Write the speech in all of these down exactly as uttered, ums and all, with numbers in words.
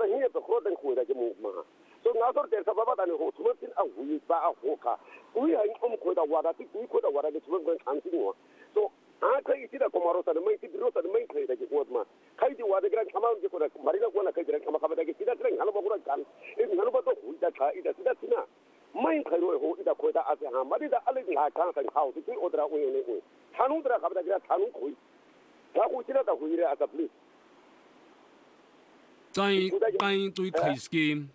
hier the groot en goeie dat je moet maken. So na so ter sababa dan ho tumatin a hui ba a hoka. Hui ha om ko da wada ti ku ko da wada de tuman kan antinwa. So a kai ti da komaro sa mai ti biro sa mai kai da ke ko ma. Kai di wada gran kama je ko da marina ko na kai gran kama kama da ke ti da tren halo ba ko kan. E halo ba to hui da ka ida ti da tina. Mai kai ro ho ida ko da a se ha mari da ale ha kan san ha ti odra o ne ne. Tanu dra ka da gra tanu ko. Ta ku ti da hui re a ta please. Tai tai tu kai scheme.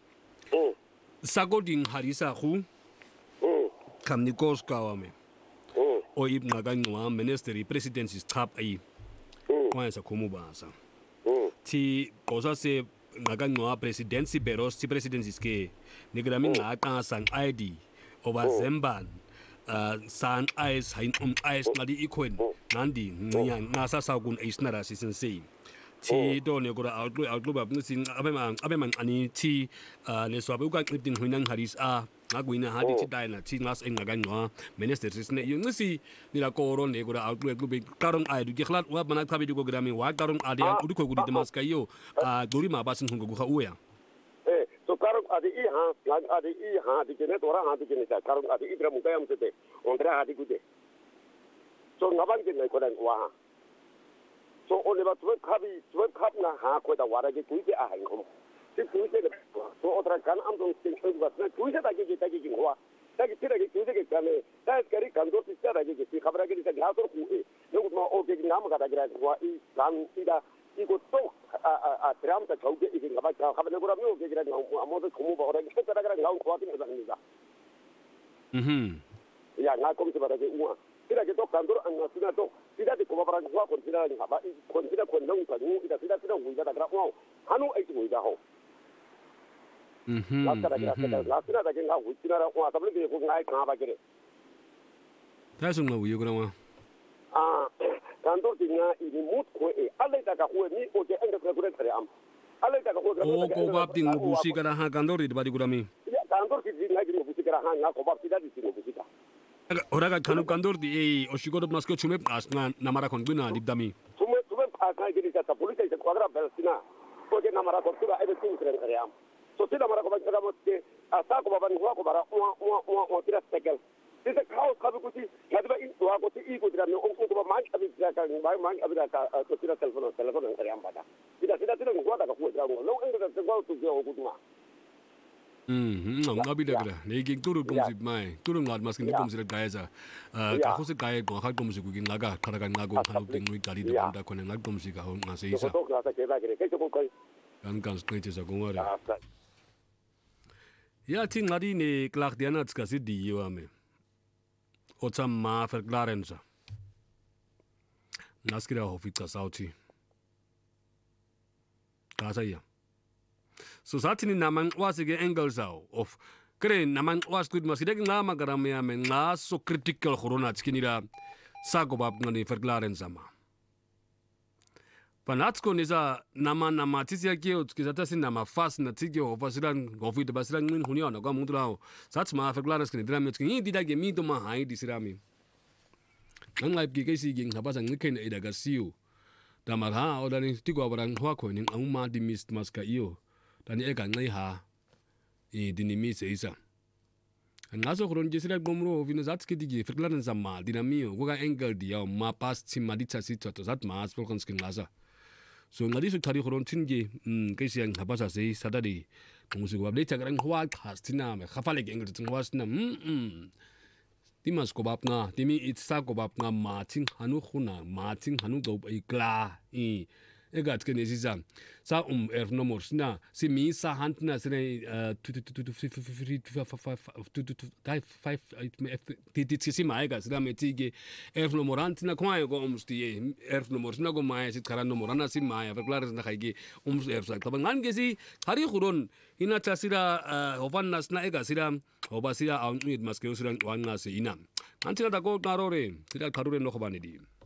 Sagodin harisa khu kamni kos kawame o ibna ganwa ministry presidency stop ai kwa sa khumu basa ti kosa se ngaganwa presidency beros ti presidency ske nigrami nga ka sang id over zemban san ice hain um ice nadi ikwen nandi nya ngasa sagun isnara sisense ti do ne gora outlook outlook ba nsin abema abema ani ti ne so abuka clipting hunan haris a ngagwina hadi ti dai na ti ngas en ngaganwa minister sisne yung nsi nila koro ne gora outlook club karon ai du gikhlat wa bana tabi du programi wa karon ade an udu ko gudi demas kayo a dori ma basin hungo go uya eh so karon ade i ha ade i ha di ne dora ha di ne ta karon ade i dra mu kayam sete ondra hadi gude so ngaban ke ne ko dan wa so only about twelve kabi twelve kap na ha ko da wara ke kuike a hain ko ti kuike de so otra kan am don tin ko ba na kuike da ke ta ke ngwa ta ke tira ke kuike ke kame ta skari kan do ti tira ke ti khabra ke ta ga to ku e no ma o ke ngam ga da gra wa i kan ti da i ko to a a tram ta chau ke i ga ba ka khabra ko ra mi o ke gra ma mo to ko ba ora ke ta gra ngau ko ti na ni da mhm ya na ko ti ba da ke uwa tira ke to kan do an na sina to tidak di kuma barang gua konsider ni apa konsider kondong kanu tidak tidak tidak hujan ada kerap hanu itu hujan ho mhm last ada kerap last ada kerap ngau hujan ada wah tapi dia pun ngai kena bagi dia tasung ngau yo kena ah kantor tinggal ini mood ko e alai tak ko ni o ke anda kena kena kere am alai tak ko o ko bab ting busi kara ha kantor di badi kurami ya kantor ki ngai di busi kara ha ngau ko bab tidak di sini busi ka Oraga kanu kandur di e oshigoro masko chume asna namara kongbina dibdami. Chume chume asna gini kata polisi itu kuadra Palestina. Kau je namara kontura ada tim keren keren. So tidak namara kau baca kamu ke asa kau bawa nuha kau bara uang uang uang uang tidak sekel. Tidak kau kau kuti kata ini uang kuti ini kuti kami orang kau main kami tidak kan main main kami tidak kau tidak telefon telefon keren pada. Tidak tidak tidak kau ada kau tidak kau. Lalu enggak kau tu jauh kau tu mah. Hmm, ngabi da gra. Ne ging turu tumsi mai. Turu ngad maskin ni tumsi da gaza. Ah, ka khose gae go khak tumsi ku ging laga kharaga ngago khanu ting nui kali da banda ko ne ngad tumsi ka hon ngase isa. Kan kan straight isa go wara. Ya tin ngadi ne klak diana tska si di yo ame. Otsa ma fer clarenza. Naskira hofita sauti. Kasa ya. So satini naman wasige angles out of kre naman was good maside nga magaram ya men nga so critical corona tkinira sago bab ngani verklaren sama panatsko niza nama nama tisia kio tkizata sin nama fast na tigio ofasiran covid basiran ngin hunia na kwa mundulao satsma verklaren skini drama tkin di dage mi to ma hai disirami ngai gi kesi ging habasa ngiken ida gasio damara odani tigo abarang hwa ko ning amuma di mist maska iyo tani eka ngai ha e dinimi seisa ngaso khron jesira bomro vino zatski digi firlan zamma dinamio goga angle dia ma pas timma ditsa sitwa to zat mas volkans kin ngasa so ngadi su thari khron tinge um kaisi ang habasa sei sadadi musu go update garang hwa khastina me khafale ge angle tin wasna um timas ko bapna timi itsa ko bapna ma tin hanu khuna ma tin hanu go i kla i egat ke nesisa sa um er nomor sna si mi sa hantna sne five si mai gas da metige er nomor antna kwa go umsti er nomor sna go mai sit kara nomor na si mai ver clares na khaige um er sa taban ngan gesi hari khurun ina tasira hovan nasna ega sira obasira aun mit maske usran wan na se ina antina da go narore sira karure no khobani di